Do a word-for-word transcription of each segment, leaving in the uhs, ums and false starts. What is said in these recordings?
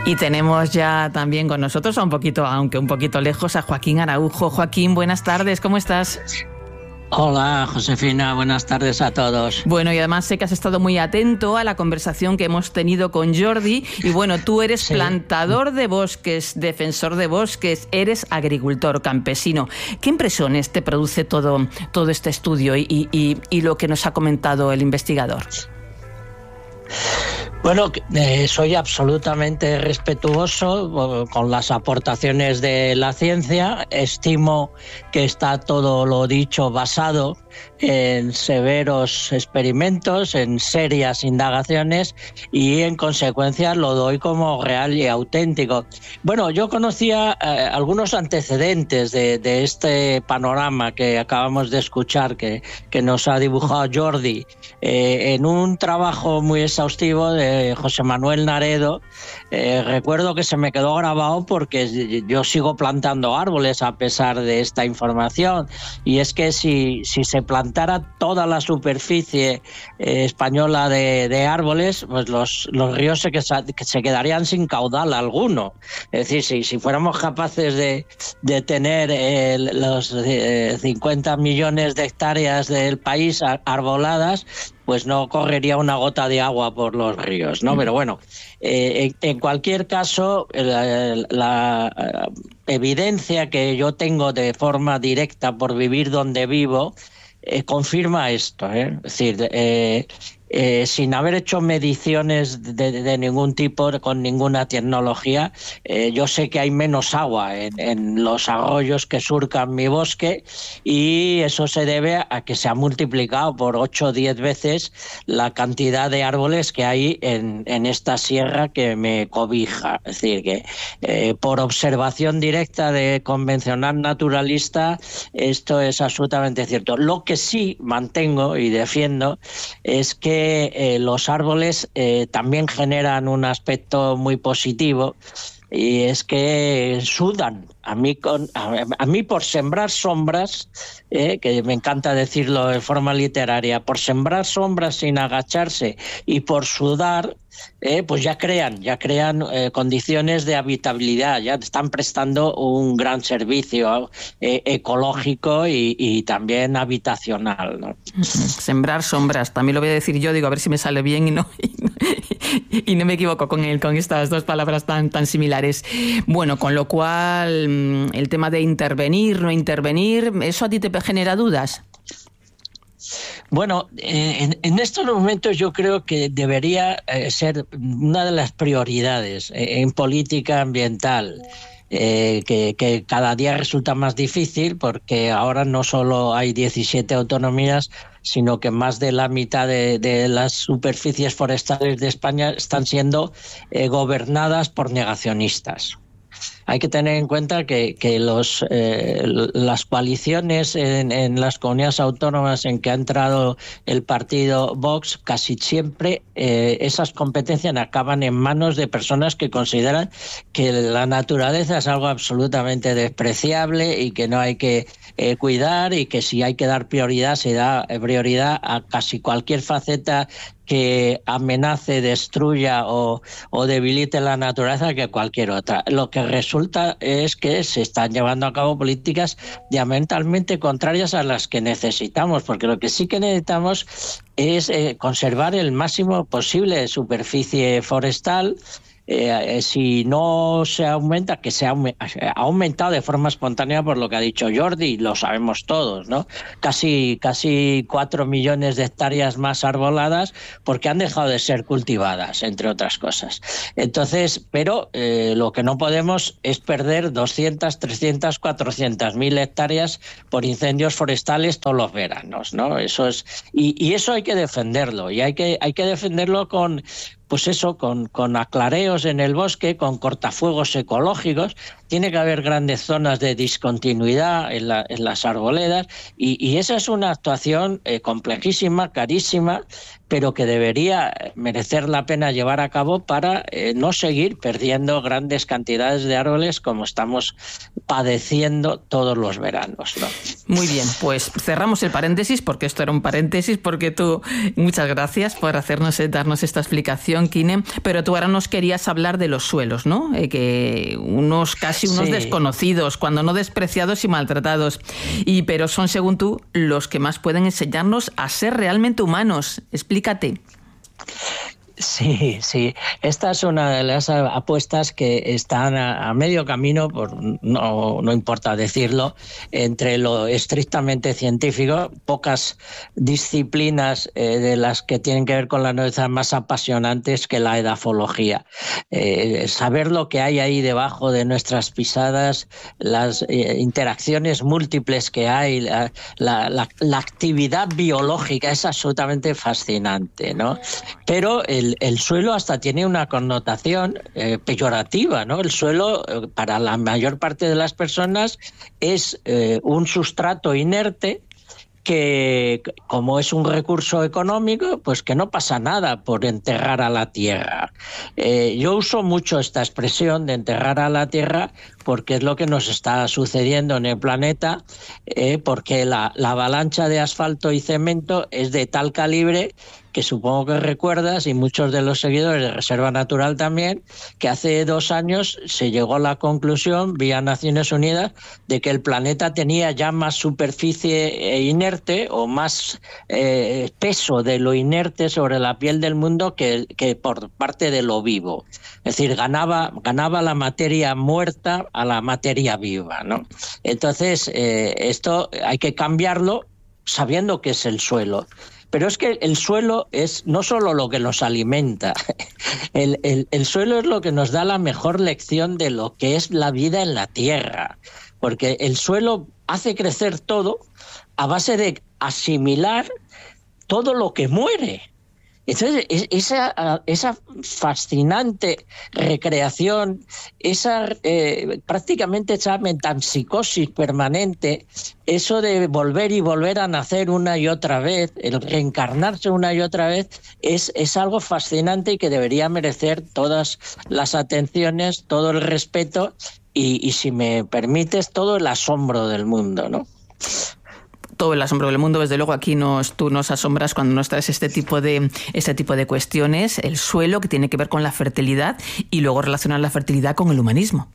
Y tenemos ya también con nosotros, a un poquito, aunque un poquito lejos, a Joaquín Araujo. Joaquín, buenas tardes, ¿cómo estás? Hola, Josefina, buenas tardes a todos. Bueno, y además sé que has estado muy atento a la conversación que hemos tenido con Jordi. Y bueno, tú eres sí. plantador de bosques, defensor de bosques, eres agricultor, campesino. ¿Qué impresiones te produce todo, todo este estudio y, y, y lo que nos ha comentado el investigador? Bueno, eh, soy absolutamente respetuoso con las aportaciones de la ciencia. Estimo que está todo lo dicho basado en severos experimentos, en serias indagaciones y en consecuencia lo doy como real y auténtico. Bueno, yo conocía eh, algunos antecedentes de, de este panorama que acabamos de escuchar, que, que nos ha dibujado Jordi, eh, en un trabajo muy exhaustivo de José Manuel Naredo. Eh, recuerdo que se me quedó grabado porque yo sigo plantando árboles a pesar de esta información, y es que si, si se plantara toda la superficie eh, española de, de árboles, pues los, los ríos se, que se quedarían sin caudal alguno. Es decir, si, si fuéramos capaces de, de tener eh, los eh, cincuenta millones de hectáreas del país arboladas, pues no correría una gota de agua por los ríos, ¿no? Pero bueno, eh, en, en cualquier caso, la, la evidencia que yo tengo de forma directa por vivir donde vivo eh, confirma esto, ¿eh? Es decir, eh, eh, sin haber hecho mediciones de, de ningún tipo, con ninguna tecnología, eh, yo sé que hay menos agua en, en los arroyos que surcan mi bosque, y eso se debe a que se ha multiplicado por ocho o diez veces la cantidad de árboles que hay en, en esta sierra que me cobija. Es decir, que eh, por observación directa de convencional naturalista, esto es absolutamente cierto. Lo que sí mantengo y defiendo es que Eh, los árboles eh, también generan un aspecto muy positivo, y es que sudan. A mí, con, a, a mí por sembrar sombras, eh, que me encanta decirlo de forma literaria, por sembrar sombras sin agacharse y por sudar, eh, pues ya crean, ya crean eh, condiciones de habitabilidad, ya están prestando un gran servicio eh, ecológico y, y también habitacional, ¿no? Sembrar sombras, también lo voy a decir yo, digo, a ver si me sale bien y no, y no, y no me equivoco con él, con estas dos palabras tan, tan similares. Bueno, con lo cual, el tema de intervenir, no intervenir, ¿eso a ti te genera dudas? Bueno, en, en estos momentos yo creo que debería eh, ser una de las prioridades eh, en política ambiental. Eh, que, que cada día resulta más difícil, porque ahora no solo hay diecisiete autonomías, sino que más de la mitad de, de las superficies forestales de España están siendo eh, gobernadas por negacionistas. Hay que tener en cuenta que, que los, eh, las coaliciones en, en las comunidades autónomas en que ha entrado el partido Vox, casi siempre eh, esas competencias acaban en manos de personas que consideran que la naturaleza es algo absolutamente despreciable y que no hay que eh, cuidar, y que si hay que dar prioridad, se da prioridad a casi cualquier faceta que amenace, destruya o, o debilite la naturaleza que cualquier otra. Lo que resulta es que se están llevando a cabo políticas diametralmente contrarias a las que necesitamos, porque lo que sí que necesitamos es eh, conservar el máximo posible de superficie forestal. Eh, si no se aumenta, que se ha, ha aumentado de forma espontánea por lo que ha dicho Jordi, lo sabemos todos, ¿no? Casi, casi cuatro millones de hectáreas más arboladas porque han dejado de ser cultivadas, entre otras cosas. Entonces, pero eh, lo que no podemos es perder doscientas, trescientas, cuatrocientas mil hectáreas por incendios forestales todos los veranos, ¿no? Eso es, y, y eso hay que defenderlo, y hay que, hay que defenderlo con... Pues eso, con, con aclareos en el bosque, con cortafuegos ecológicos. Tiene que haber grandes zonas de discontinuidad en, la, en las arboledas, y, y esa es una actuación eh, complejísima, carísima, pero que debería merecer la pena llevar a cabo para eh, no seguir perdiendo grandes cantidades de árboles como estamos padeciendo todos los veranos, ¿no? Muy bien, pues cerramos el paréntesis, porque esto era un paréntesis, porque tú, muchas gracias por hacernos, darnos esta explicación. explicación, Quine, pero tú ahora nos querías hablar de los suelos, ¿no? Eh, que unos casi unos sí. desconocidos, cuando no despreciados y maltratados, y pero son, según tú, los que más pueden enseñarnos a ser realmente humanos. Explícate. Sí, sí. Esta es una de las apuestas que están a, a medio camino, por no, no importa decirlo, entre lo estrictamente científico. Pocas disciplinas eh, de las que tienen que ver con la naturaleza más apasionantes que la edafología. Eh, saber lo que hay ahí debajo de nuestras pisadas, las eh, interacciones múltiples que hay, la, la, la, la actividad biológica es absolutamente fascinante, ¿no? Pero el El, el suelo hasta tiene una connotación eh, peyorativa, ¿no? El suelo, eh, para la mayor parte de las personas, es eh, un sustrato inerte que, como es un recurso económico, pues que no pasa nada por enterrar a la tierra. Eh, yo uso mucho esta expresión de enterrar a la tierra porque es lo que nos está sucediendo en el planeta, eh, porque la, la avalancha de asfalto y cemento es de tal calibre que supongo que recuerdas, y muchos de los seguidores de Reserva Natural también, que hace dos años se llegó a la conclusión, vía Naciones Unidas, de que el planeta tenía ya más superficie inerte o más eh, peso de lo inerte sobre la piel del mundo que, que por parte de lo vivo. Es decir, ganaba, ganaba la materia muerta a la materia viva, ¿no? Entonces, eh, esto hay que cambiarlo sabiendo que es el suelo. Pero es que el suelo es no solo lo que nos alimenta, el, el, el suelo es lo que nos da la mejor lección de lo que es la vida en la tierra, porque el suelo hace crecer todo a base de asimilar todo lo que muere. Entonces, esa, esa fascinante recreación, esa eh, prácticamente esa metempsicosis permanente, eso de volver y volver a nacer una y otra vez, el reencarnarse una y otra vez, es, es algo fascinante y que debería merecer todas las atenciones, todo el respeto y, y, si me permites, todo el asombro del mundo, ¿no? Todo el asombro del mundo, desde luego aquí nos, tú nos asombras cuando nos traes este tipo de este tipo de cuestiones, el suelo, que tiene que ver con la fertilidad, y luego relacionar la fertilidad con el humanismo.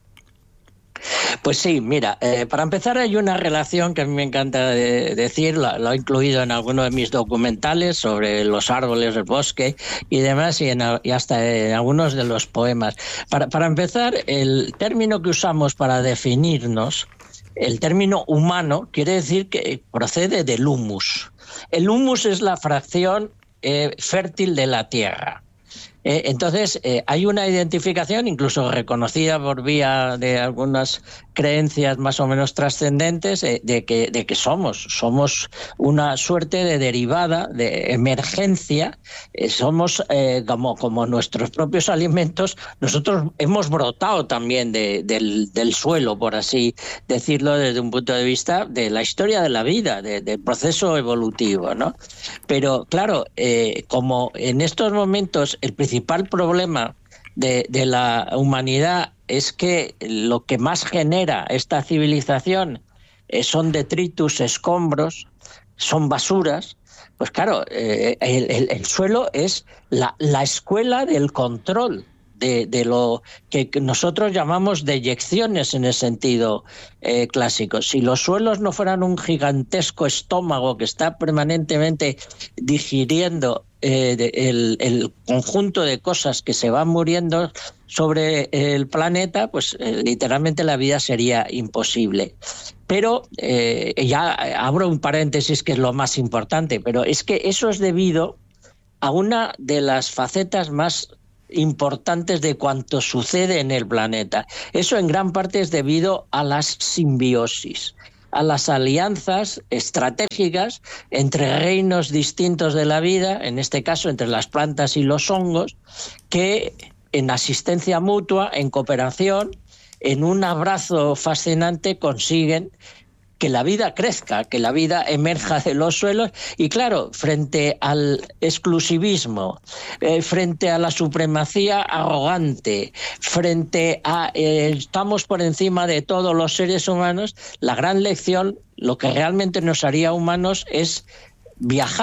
Pues sí, mira, eh, para empezar hay una relación que a mí me encanta de, decir, lo, lo he incluido en alguno de mis documentales sobre los árboles del bosque y demás, y, en, y hasta en algunos de los poemas. Para, para empezar, el término que usamos para definirnos, el término humano, quiere decir que procede del humus. El humus es la fracción eh, fértil de la tierra. Eh, entonces, eh, hay una identificación, incluso reconocida por vía de algunas creencias más o menos trascendentes, eh, de, que, de que somos, somos una suerte de derivada, de emergencia, eh, somos eh, como, como nuestros propios alimentos, nosotros hemos brotado también de, del, del suelo, por así decirlo, desde un punto de vista de la historia de la vida, de, del proceso evolutivo, ¿no? Pero claro, eh, como en estos momentos el principal El principal problema de, de la humanidad es que lo que más genera esta civilización eh, son detritus, escombros, son basuras, pues claro, eh, el, el, el suelo es la, la escuela del control de, de lo que nosotros llamamos deyecciones en el sentido eh, clásico. Si los suelos no fueran un gigantesco estómago que está permanentemente digiriendo Eh, de, el, el conjunto de cosas que se van muriendo sobre el planeta, pues eh, literalmente la vida sería imposible. Pero eh, ya abro un paréntesis que es lo más importante, pero es que eso es debido a una de las facetas más importantes de cuanto sucede en el planeta. Eso en gran parte es debido a las simbiosis, a las alianzas estratégicas entre reinos distintos de la vida, en este caso entre las plantas y los hongos, que en asistencia mutua, en cooperación, en un abrazo fascinante consiguen que la vida crezca, que la vida emerja de los suelos. Y claro, frente al exclusivismo, eh, frente a la supremacía arrogante, frente a eh, estamos por encima de todos los seres humanos, la gran lección, lo que realmente nos haría humanos es viajar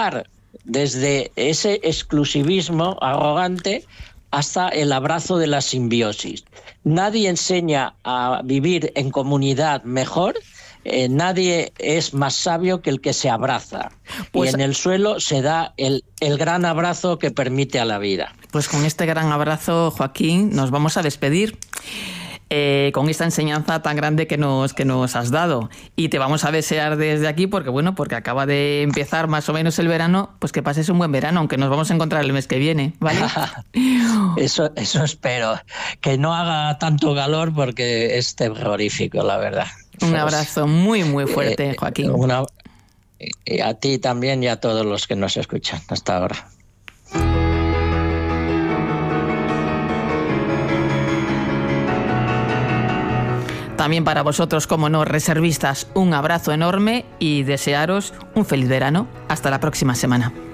desde ese exclusivismo arrogante hasta el abrazo de la simbiosis. Nadie enseña a vivir en comunidad mejor, eh, nadie es más sabio que el que se abraza. Pues, y en el suelo se da el, el gran abrazo que permite a la vida. Pues con este gran abrazo, Joaquín, nos vamos a despedir. Eh, con esta enseñanza tan grande que nos, que nos has dado. Y te vamos a desear desde aquí, porque bueno, porque acaba de empezar más o menos el verano, pues que pases un buen verano, aunque nos vamos a encontrar el mes que viene, ¿vale? eso, eso espero. Que no haga tanto calor porque es terrorífico, la verdad. Un abrazo muy, muy fuerte, Joaquín. Eh, una, y a ti también y a todos los que nos escuchan. Hasta ahora. También para vosotros, como no, reservistas, un abrazo enorme y desearos un feliz verano. Hasta la próxima semana.